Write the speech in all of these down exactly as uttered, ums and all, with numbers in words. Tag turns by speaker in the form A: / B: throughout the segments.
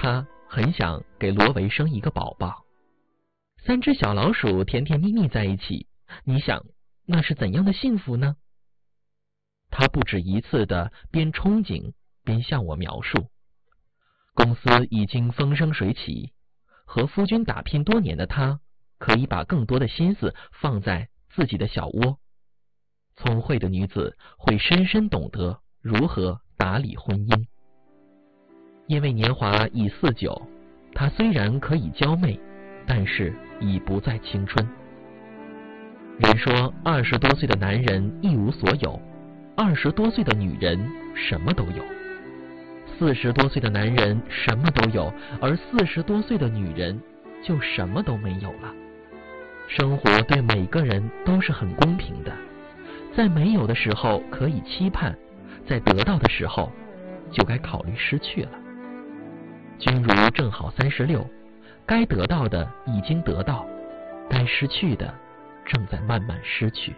A: 他很想给罗维生一个宝宝。三只小老鼠甜甜蜜蜜在一起，你想那是怎样的幸福呢？他不止一次地边憧憬边向我描述。公司已经风生水起，和夫君打拼多年的他，可以把更多的心思放在自己的小窝。聪慧的女子会深深懂得如何打理婚姻。因为年华已四九，她虽然可以娇媚，但是已不再青春。人说二十多岁的男人一无所有，二十多岁的女人什么都有。四十多岁的男人什么都有，而四十多岁的女人就什么都没有了。生活对每个人都是很公平的，在没有的时候可以期盼，在得到的时候就该考虑失去了。君如正好三十六，该得到的已经得到，该失去的正在慢慢失去。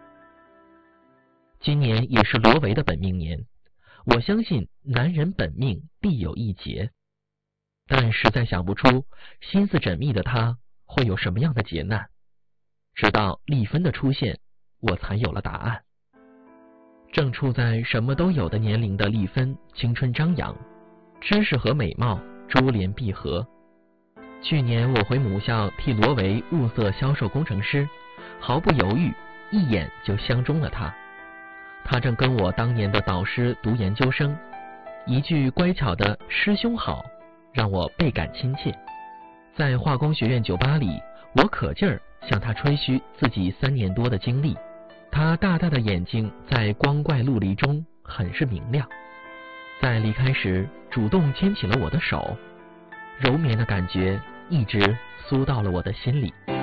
A: 今年也是罗维的本命年，我相信男人本命必有一劫，但实在想不出心思缜密的他会有什么样的劫难。直到丽芬的出现，我才有了答案。正处在什么都有的年龄的丽芬，青春张扬，知识和美貌珠联璧合。去年我回母校替罗维物色销售工程师，毫不犹豫，一眼就相中了他。他正跟我当年的导师读研究生，一句乖巧的师兄好让我倍感亲切。在化工学院酒吧里，我可劲儿向他吹嘘自己三年多的经历，他大大的眼睛在光怪陆离中很是明亮。在离开时主动牵起了我的手，柔绵的感觉一直酥到了我的心里。